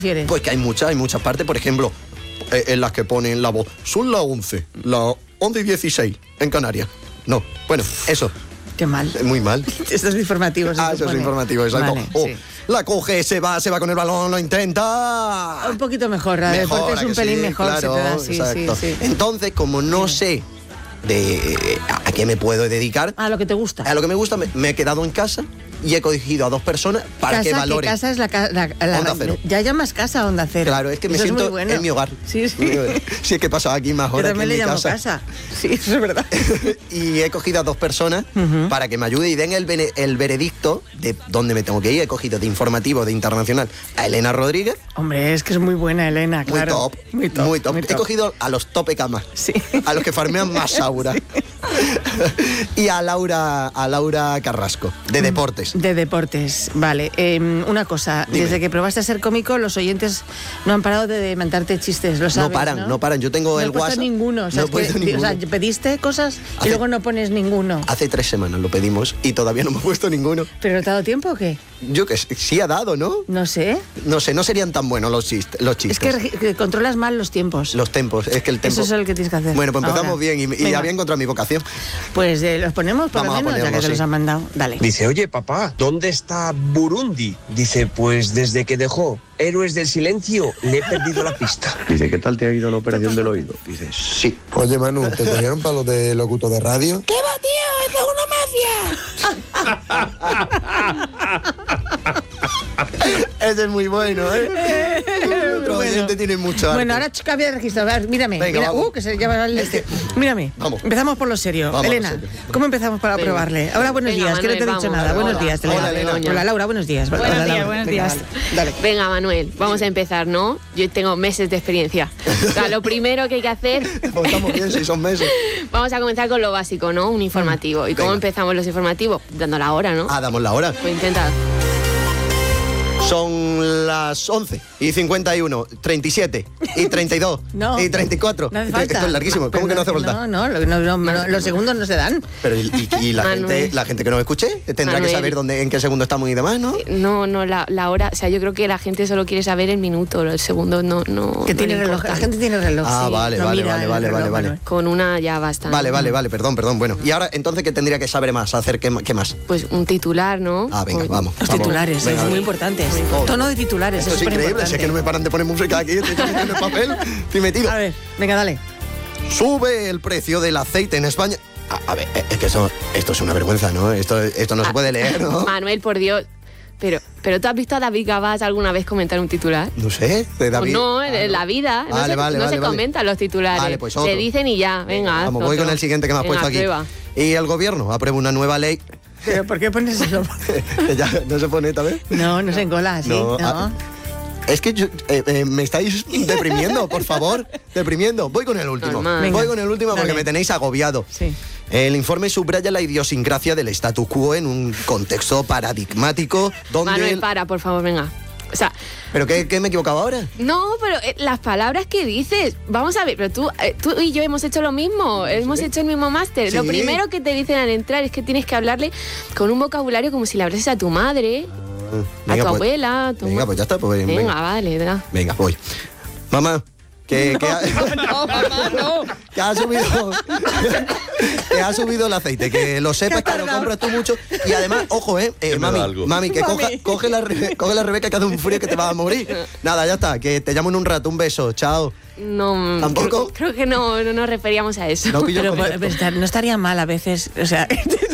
¿Quieres? Pues que hay muchas partes, por ejemplo, en las que ponen la voz. Son las 11 y 16 en Canarias. No, bueno, eso. Qué mal. Muy mal. Estos informativos. Eso es informativo, exacto. Vale, sí. La coge, se va con el balón, lo intenta. Un poquito mejor, la deporte es un pelín mejor, claro, se te da, sí. Entonces, como no sé a qué me puedo dedicar. A lo que te gusta. A lo que me gusta, me he quedado en casa y he cogido a 2 personas para que valoren. ¿Qué casa es la Onda Cero. Ya llamas casa Onda Cero. Claro, es que me Eso siento es muy bueno. en mi hogar. Sí. Sí, es que he pasado aquí más horas que en mi casa. Yo también le llamo casa. Sí, eso es verdad. Y he cogido a 2 personas para que me ayuden y den el veredicto de dónde me tengo que ir. He cogido de informativo, de internacional, a Elena Rodríguez. Hombre, es que es muy buena Elena, claro. Muy top. He cogido a los tope camas. Sí. A los que farmean más aura. Sí. Y a Laura Carrasco, de deportes. De deportes, vale. Una cosa, Dime. Desde que probaste a ser cómico, los oyentes no han parado de mandarte chistes, lo sabes, No paran. Yo tengo el WhatsApp. Ninguno. No he puesto ninguno. O sea, pediste cosas y luego no pones ninguno. Hace 3 semanas lo pedimos y todavía no me he puesto ninguno. ¿Pero no te ha dado tiempo o qué? Yo que sí ha dado, ¿no? No sé. No serían tan buenos los chistes. Es que controlas mal los tiempos. Los tempos, es que el tempo... Eso es lo que tienes que hacer. Bueno, pues empezamos ahora. bien y había encontrado mi vocación. Pues los ponemos por lo menos, ya que te sí. los han mandado. Dale. Dice, oye papá, ¿dónde está Burundi? Dice, pues desde que dejó Héroes del Silencio le he perdido la pista. Dice, ¿qué tal te ha ido la operación del oído? Dice, sí. Oye, Manu, ¿te cogieron para los de locuto de radio? ¿Qué va, tío? ¡Es una mafia! Ese es muy bueno, ¿eh? Otro oyente tiene mucho arte. Bueno, ahora cambia de registro. A ver, mírame. Venga, mira, vamos. que se llama el Mírame. Vamos. Empezamos por lo serio. Vamos, Elena, lo serio. ¿cómo empezamos para probarle? Ahora, buenos días, que no te he dicho nada. Buenos días, Elena. Hola, Elena. Hola, Laura, buenos días. Buenos días. Venga, dale. Venga, Manuel, vamos a empezar, ¿no? Yo tengo meses de experiencia. O sea, lo primero que hay que hacer... Pues estamos bien, si son meses. Vamos a comenzar con lo básico, ¿no? Un informativo. ¿Y cómo Venga. empezamos los informativos? Dando la hora, ¿no? Damos la hora. Pues intenta. Son las 11 y 51, 37 y 32 No. y 34. No hace falta. Esto es larguísimo. ¿Cómo que no hace falta? No, los segundos no se dan. Pero y Manuel. la gente que nos escuche tendrá Manuel. que saber en qué segundo estamos y demás, ¿no? No, la hora... O sea, yo creo que la gente solo quiere saber el minuto, el segundo no Que no tiene le reloj. importa. La gente tiene reloj. Ah, sí, vale, no vale, mira vale, el vale, reloj, vale. Manuel. Con una ya basta. Vale, perdón. Bueno, y ahora, entonces, ¿qué tendría que saber más? ¿Hacer qué más? Pues un titular, ¿no? Venga, Pues- vamos. Los vamos. titulares, Venga, es muy venga. importante. Oh. Tono de titulares, Esto es increíble, si es que no me paran de poner música aquí, estoy metiendo el papel, estoy metido. A ver, venga, dale. Sube el precio del aceite en España. A ver, es que esto es una vergüenza, ¿no? Esto no se puede leer, ¿no? Manuel, por Dios. Pero ¿tú has visto a David Gabás alguna vez comentar un titular? No sé, de David. Pues no, en la vida. Vale, no se comentan los titulares. Vale, pues otro. Se dicen y ya, venga. Vamos, haz voy otro. con el siguiente que me has Venga, puesto aquí. prueba. Y el gobierno aprueba una nueva ley. ¿Pero por qué pones eso? Que ya no se pone esta vez. No se encola, ¿sí? No, No. Es que me estáis deprimiendo, por favor. Deprimiendo. Voy con el último. Normal. Venga, Voy con el último porque dale. me tenéis agobiado. Sí. El informe subraya la idiosincrasia del status quo en un contexto paradigmático donde... Manuel, para, por favor, venga. O sea, ¿Pero qué me he equivocado ahora? no, pero las palabras que dices, vamos a ver, pero tú y yo hemos hecho lo mismo, hemos hecho el mismo máster. Sí. Lo primero que te dicen al entrar es que tienes que hablarle con un vocabulario como si le hablases a tu madre, a tu abuela, a tu Venga, pues ya está. Pues, Venga, vale, da. Venga, voy. Mamá, que No, mamá, no. que ha subido que ha subido el aceite, que lo sepas, que lo compras tú mucho y además, ojo, mami, que coge la Rebeca, que hace un frío que te vas a morir. Nada, ya está, que te llamo en un rato, un beso, chao. No, ¿Tampoco? Creo que no nos referíamos a eso. No pillo Pero concepto. no estaría mal a veces, o sea,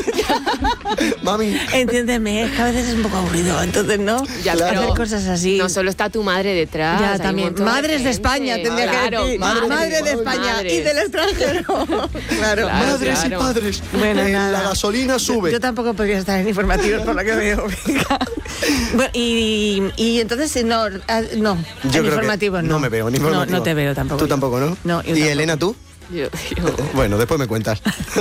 Mami, entiéndeme, es que a veces es un poco aburrido, entonces no. Ya, hacer pero cosas así. No solo está tu madre detrás. Ya, hay un también. montón Madres de gente. España, tendría Claro, que decir. Madre de España madres. y del extranjero. Claro. madres y claro. padres, Bueno, nada. la gasolina sube. Yo tampoco podría estar en informativos por lo que veo. Venga. Bueno, y entonces no, Yo en creo que informativos no. no me veo en informativos. No te veo tampoco. Tú tampoco, ¿no? No, yo ¿Y tampoco. Elena, tú? Yo- Bueno, después me cuentas.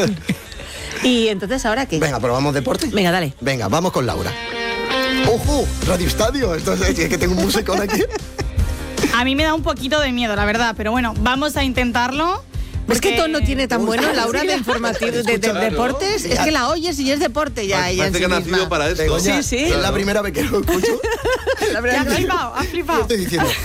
Y entonces ahora qué. Venga, ¿probamos deporte? Venga, dale. Venga, vamos con Laura. ¡Ojo! Radio Estadio. Esto es que tengo un musicón aquí. A mí me da un poquito de miedo, la verdad, pero bueno, vamos a intentarlo. Es que todo no tiene tan bueno, Laura, de informativo, de deportes. Es que la oyes y es deporte ya. Parece que ha nacido para esto. Begoña, Sí. es la primera vez que lo escucho. Ha flipado. Yo estoy diciendo,